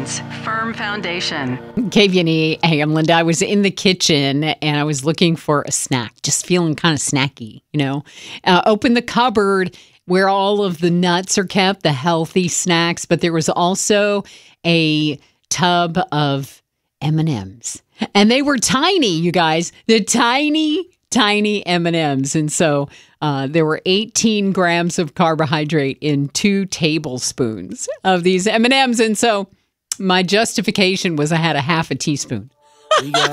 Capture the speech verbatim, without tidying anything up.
Ingredients, firm foundation. K V N E, hey, I'm Linda. I was in the kitchen and I was looking for a snack, just feeling kind of snacky, you know. Uh, open the cupboard where all of the nuts are kept, the healthy snacks, but there was also a tub of M and M's. And they were tiny, you guys. The tiny, tiny M and M's. And so uh, there were eighteen grams of carbohydrate in two tablespoons of these M and M's. And so my justification was I had a half a teaspoon.